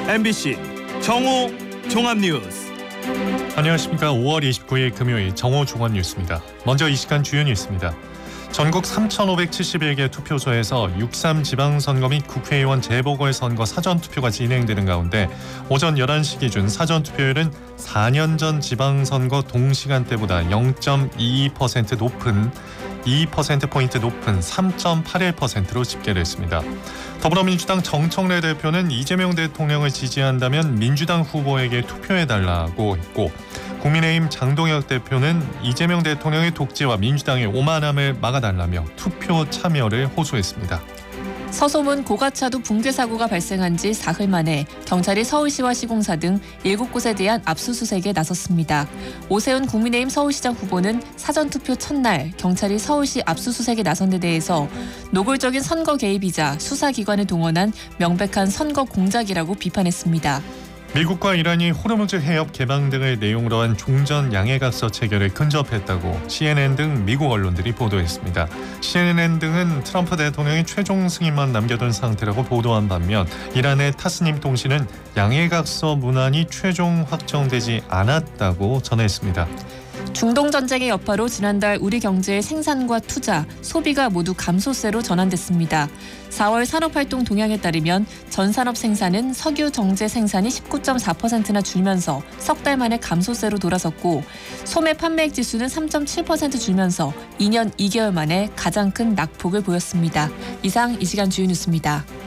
MBC 정오 종합뉴스. 안녕하십니까. 5월 29일 금요일 정오 종합뉴스입니다. 먼저 이 시간 주요 뉴스입니다. 전국 3,571개 투표소에서 6.3 지방선거 및 국회의원 재보궐선거 사전투표가 진행되는 가운데 오전 11시 기준 사전투표율은 4년 전 지방선거 동시간대보다 0.22% 높은 2%포인트 높은 3.81%로 집계됐습니다. 더불어민주당 정청래 대표는 이재명 대통령을 지지한다면 민주당 후보에게 투표해달라고 했고, 국민의힘 장동혁 대표는 이재명 대통령의 독재와 민주당의 오만함을 막아달라며 투표 참여를 호소했습니다. 서소문 고가차도 붕괴 사고가 발생한 지 사흘 만에 경찰이 서울시와 시공사 등 7곳에 대한 압수수색에 나섰습니다. 오세훈 국민의힘 서울시장 후보는 사전투표 첫날 경찰이 서울시 압수수색에 나선 데 대해서 노골적인 선거 개입이자 수사기관을 동원한 명백한 선거 공작이라고 비판했습니다. 미국과 이란이 호르무즈 해협 개방 등을 내용으로 한 종전 양해각서 체결을 근접했다고 CNN 등 미국 언론들이 보도했습니다. CNN 등은 트럼프 대통령이 최종 승인만 남겨둔 상태라고 보도한 반면 이란의 타스님 통신은 양해각서 문안이 최종 확정되지 않았다고 전했습니다. 중동 전쟁의 여파로 지난달 우리 경제의 생산과 투자, 소비가 모두 감소세로 전환됐습니다. 4월 산업활동 동향에 따르면 전 산업 생산은 석유 정제 생산이 19.4%나 줄면서 석 달 만에 감소세로 돌아섰고, 소매 판매액 지수는 3.7% 줄면서 2년 2개월 만에 가장 큰 낙폭을 보였습니다. 이상 이 시간 주요 뉴스입니다.